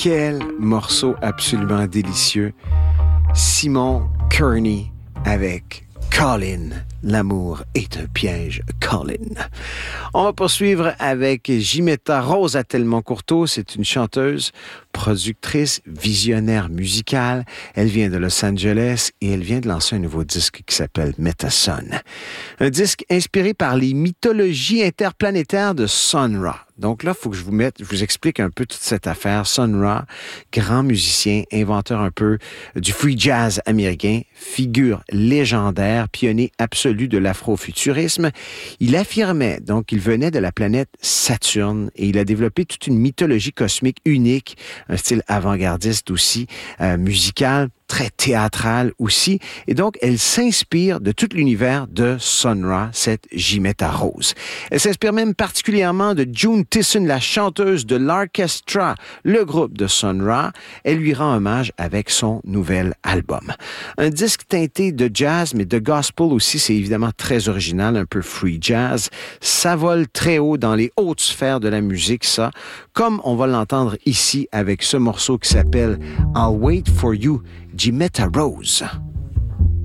Quel morceau absolument délicieux. Simon Kearney avec Colin. L'amour est un piège, Colin. On va poursuivre avec Gimetta Rosa Telmont-Courteau. C'est une chanteuse, productrice, visionnaire musicale. Elle vient de Los Angeles et elle vient de lancer un nouveau disque qui s'appelle Metason. Un disque inspiré par les mythologies interplanétaires de Sun Ra. Donc là, il faut que je vous explique un peu toute cette affaire. Sun Ra, grand musicien, inventeur un peu du free jazz américain, figure légendaire, pionnier absolu de l'afrofuturisme. Il affirmait donc qu'il venait de la planète Saturne et il a développé toute une mythologie cosmique unique, un style avant-gardiste aussi, musical, très théâtrale aussi. Et donc, elle s'inspire de tout l'univers de Sun Ra, cette Gimetta Rose. Elle s'inspire même particulièrement de June Tisson, la chanteuse de l'Orchestra, le groupe de Sun Ra. Elle lui rend hommage avec son nouvel album. Un disque teinté de jazz, mais de gospel aussi, c'est évidemment très original, un peu free jazz. Ça vole très haut dans les hautes sphères de la musique, ça, comme on va l'entendre ici avec ce morceau qui s'appelle I'll Wait for You, Gimetta Rose.